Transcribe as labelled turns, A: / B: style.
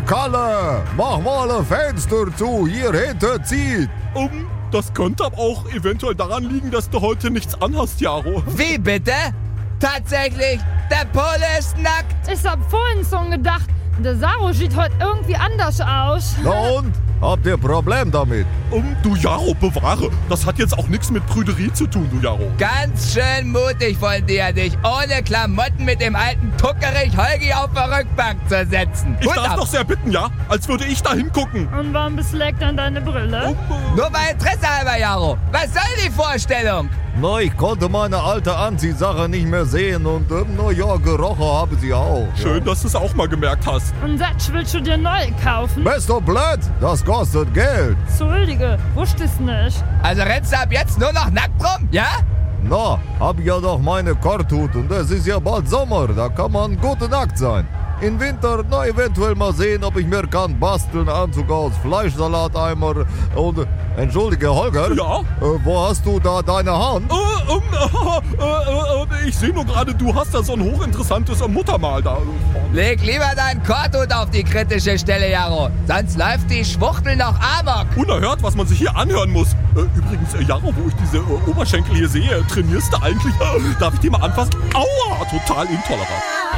A: Kalle, mach mal ein Fenster zu, hier hinten zieht.
B: Das könnte aber auch eventuell daran liegen, dass du heute nichts anhast, Jaro.
C: Wie bitte? Tatsächlich, der Pole ist nackt.
D: Ich hab vorhin schon gedacht, der Saro sieht heute irgendwie anders aus.
A: Na und? Habt ihr Problem damit?
B: Du Jaro, bewahre. Das hat jetzt auch nichts mit Prüderie zu tun, du Jaro.
C: Ganz schön mutig von dir, dich ohne Klamotten mit dem alten Tuckerich Holgi auf der Rückbank zu setzen.
B: Ich
C: Hut
B: darf
C: ab.
B: doch sehr bitten, ja? Als würde ich da hingucken.
D: Und warum beschlägt dann deine Brille?
C: Nur bei Interesse halber, Jaro. Was soll die Vorstellung?
A: Na, ich konnte meine alte Anziehsache nicht mehr sehen und na ja, gerochen habe sie auch.
B: Schön, dass du es auch mal gemerkt hast.
D: Und das willst du dir neu kaufen?
A: Bist du blöd? Das kostet Geld.
D: Entschuldige, wusste es nicht.
C: Also rennst du ab jetzt nur noch nackt rum, ja?
A: Na, hab ja doch meine Korthut und es ist ja bald Sommer, da kann man gut nackt sein. Im Winter, na, eventuell mal sehen, ob ich mir kann basteln, Anzug aus Fleischsalateimer und... Entschuldige, Holger?
B: Ja?
A: Wo hast du da deine Hand?
B: Ich sehe nur gerade, du hast da so ein hochinteressantes Muttermal da.
C: Leg lieber deinen Korthut auf die kritische Stelle, Jaro. Sonst läuft die Schwuchtel noch amok.
B: Unerhört, was man sich hier anhören muss. Übrigens, Jaro, wo ich diese Oberschenkel hier sehe, trainierst du eigentlich? Darf ich die mal anfassen? Aua, total intolerant.